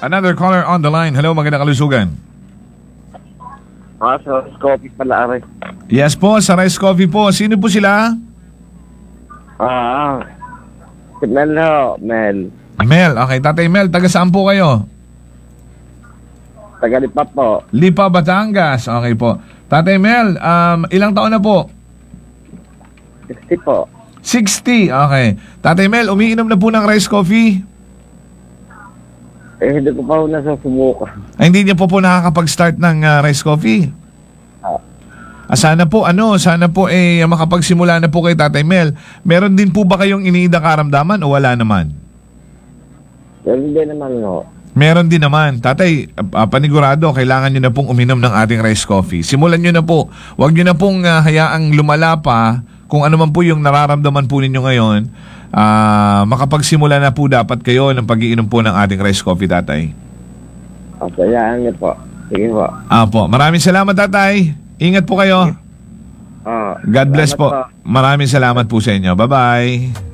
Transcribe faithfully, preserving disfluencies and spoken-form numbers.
Another caller on the line. Hello, magandang kalusugan. Ah, sa coffee pala, aray. Yes po, sa Rice Coffee po. Sino po sila? Ah, si Mel ho, Mel. Mel. Okay, Tatay Mel, taga saan po kayo? Tagalipa po. Lipa, Batangas. Okay po. Tatay Mel, um, ilang taon na po? sixty po. sixty. Okay. Tatay Mel, umiinom na po ng Rice Coffee? Eh, hindi ko pa ho nasusubukan. Ay, hindi niya po po nakakapag-start ng uh, Rice Coffee? Ah, Ah, sana po, ano, sana po eh makapagsimula na po kay Tatay Mel. Meron din po ba kayong iniidang karamdaman o wala naman? pero hindi naman ho. Meron din naman. Tatay, uh, panigurado, kailangan nyo na pong uminom ng ating Rice Coffee. Simulan nyo na po. Huwag nyo na pong uh, hayaang lumala pa kung ano man po yung nararamdaman po ninyo ngayon. Uh, makapagsimula na po dapat kayo ng pag-iinom po ng ating Rice Coffee, Tatay. Okay, yan niyo po. Sige po. Ah po. Maraming salamat, Tatay. Ingat po kayo. Ah, God bless salamat po. Maraming salamat po sa inyo. Bye-bye.